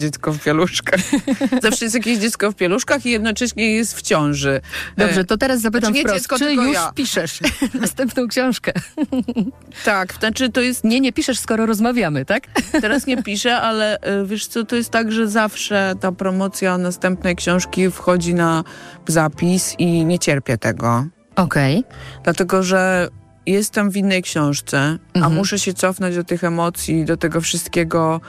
dziecko w pieluszkach. Zawsze jest jakieś dziecko w pieluszkach i jednocześnie jest w ciąży. Dobrze, to teraz zapytam znaczy, wprost, dziecko, czy już ja. piszesz następną książkę? Tak, znaczy to jest... Nie piszesz, skoro rozmawiamy, tak? Teraz nie piszę, ale wiesz co, to jest tak, że zawsze ta promocja następnej książki wchodzi na zapis i nie cierpię tego. Okej. Dlatego, że jestem w innej książce, a muszę się cofnąć do tych emocji, do tego wszystkiego,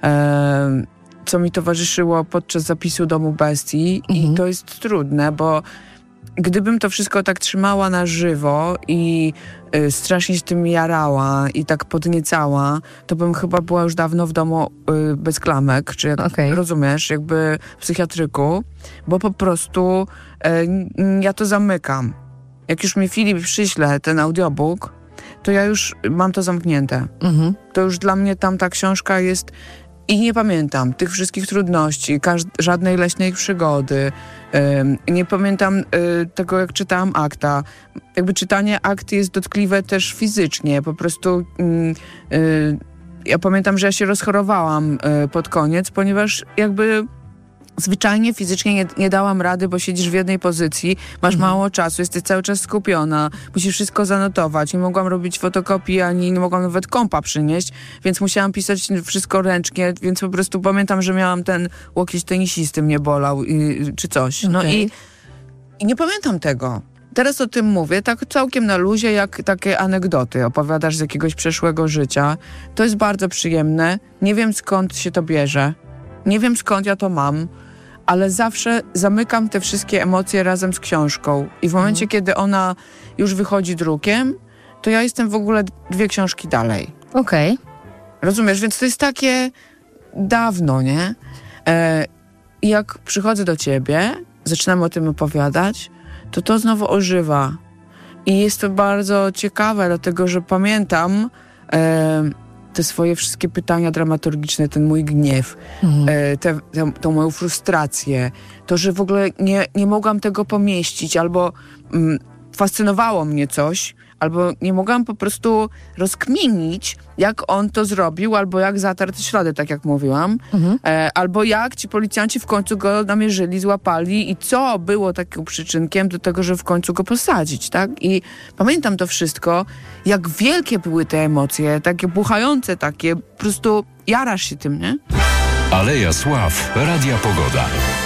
co mi towarzyszyło podczas zapisu Domu Bestii. I to jest trudne, bo gdybym to wszystko tak trzymała na żywo i strasznie się tym jarała i tak podniecała, to bym chyba była już dawno w domu bez klamek, czy rozumiesz, jakby w psychiatryku, bo po prostu ja to zamykam. Jak już mi Filip przyśle ten audiobook, to ja już mam to zamknięte. To już dla mnie tam ta książka jest i nie pamiętam tych wszystkich trudności, żadnej leśnej przygody. Nie pamiętam tego, jak czytałam akta. Jakby czytanie akt jest dotkliwe też fizycznie. Po prostu ja pamiętam, że ja się rozchorowałam pod koniec, ponieważ jakby zwyczajnie fizycznie nie dałam rady, bo siedzisz w jednej pozycji, masz mało czasu, jesteś cały czas skupiona, musisz wszystko zanotować. Nie mogłam robić fotokopii, ani nie mogłam nawet kompa przynieść, więc musiałam pisać wszystko ręcznie, więc po prostu pamiętam, że miałam ten łokieć tenisisty mnie bolał czy coś. No i nie pamiętam tego. Teraz o tym mówię, tak całkiem na luzie, jak takie anegdoty opowiadasz z jakiegoś przeszłego życia. To jest bardzo przyjemne. Nie wiem, skąd się to bierze. Nie wiem, skąd ja to mam, ale zawsze zamykam te wszystkie emocje razem z książką. I w momencie, kiedy ona już wychodzi drukiem, to ja jestem w ogóle 2 książki dalej. Okej. Rozumiesz? Więc to jest takie dawno, nie? I jak przychodzę do ciebie, zaczynam o tym opowiadać, to znowu ożywa. I jest to bardzo ciekawe, dlatego że pamiętam te swoje wszystkie pytania dramaturgiczne, ten mój gniew, tą moją frustrację, to, że w ogóle nie mogłam tego pomieścić, albo fascynowało mnie coś, albo nie mogłam po prostu rozkminić, jak on to zrobił, albo jak zatarł te ślady, tak jak mówiłam, albo jak ci policjanci w końcu go namierzyli, złapali i co było takim przyczynkiem do tego, że w końcu go posadzić, tak? I pamiętam to wszystko, jak wielkie były te emocje, takie buchające, takie, po prostu jarasz się tym, nie? Aleja Sław, Radia Pogoda.